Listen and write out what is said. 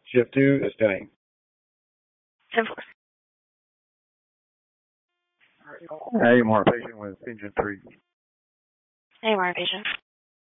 Shift 2 is 10. 10-4. AMR patient with engine 3. AMR patient.